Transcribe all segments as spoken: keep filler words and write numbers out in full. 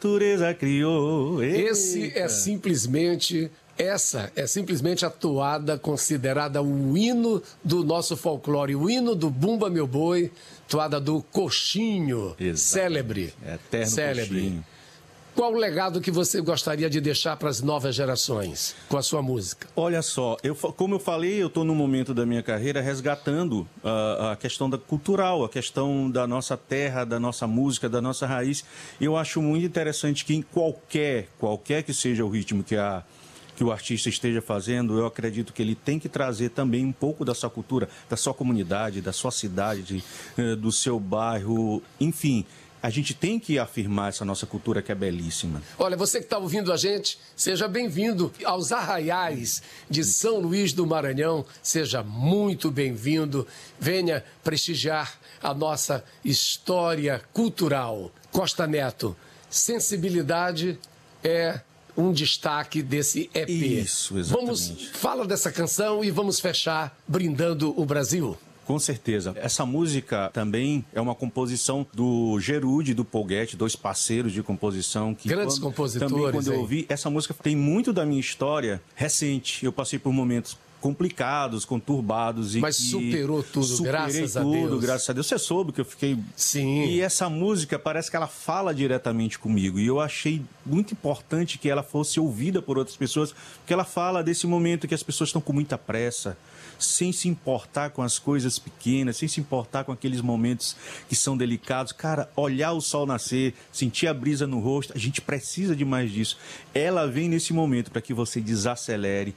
natureza criou. Esse Eita. é simplesmente... Essa é simplesmente a toada considerada o hino do nosso folclore, o hino do Bumba Meu Boi, toada do Coxinho, Exatamente. Célebre. Eterno Célebre. Coxinho. Qual o legado que você gostaria de deixar para as novas gerações com a sua música? Olha só, eu, como eu falei, eu estou num momento da minha carreira resgatando uh, a questão da cultural, a questão da nossa terra, da nossa música, da nossa raiz. Eu acho muito interessante que em qualquer, qualquer que seja o ritmo que a que o artista esteja fazendo, eu acredito que ele tem que trazer também um pouco da sua cultura, da sua comunidade, da sua cidade, do seu bairro, enfim. A gente tem que afirmar essa nossa cultura que é belíssima. Olha, você que está ouvindo a gente, seja bem-vindo aos Arraiais de São Luís do Maranhão. Seja muito bem-vindo. Venha prestigiar a nossa história cultural. Costa Neto, sensibilidade é um destaque desse E P. Isso, exatamente. Vamos, fala dessa canção e vamos fechar brindando o Brasil. Com certeza. Essa música também é uma composição do Gerude e do Polguete, dois parceiros de composição. Que Grandes quando, compositores. Também quando hein? eu ouvi, essa música tem muito da minha história recente. Eu passei por momentos complicados, conturbados. E Mas que superou tudo, superei graças a tudo, Deus. graças a Deus. Você soube que eu fiquei... Sim. E essa música parece que ela fala diretamente comigo. E eu achei muito importante que ela fosse ouvida por outras pessoas, porque ela fala desse momento que as pessoas estão com muita pressa, sem se importar com as coisas pequenas, sem se importar com aqueles momentos que são delicados. Cara, olhar o sol nascer, sentir a brisa no rosto, a gente precisa de mais disso. Ela vem nesse momento para que você desacelere,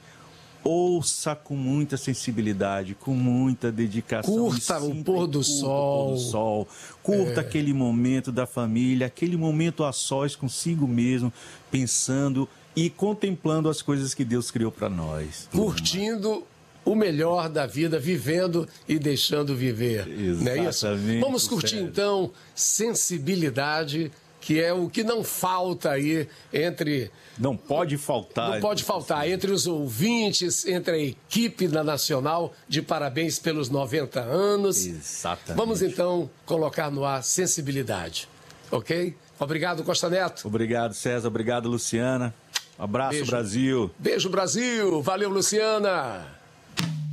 ouça com muita sensibilidade, com muita dedicação. Curta o pôr do sol. O pôr do sol. Curta é. aquele momento da família, aquele momento a sós consigo mesmo, pensando e contemplando as coisas que Deus criou para nós. Curtindo o melhor da vida, vivendo e deixando viver. Exatamente. Não é isso? Vamos curtir sério. então sensibilidade, que é o que não falta aí entre... Não pode faltar. Não pode faltar. Entre os ouvintes, entre a equipe da Nacional, de parabéns pelos noventa anos. Exatamente. Vamos então colocar no ar sensibilidade. Ok? Obrigado, Costa Neto. Obrigado, César. Obrigado, Luciana. Um abraço, Beijo. Brasil. Beijo, Brasil. Valeu, Luciana.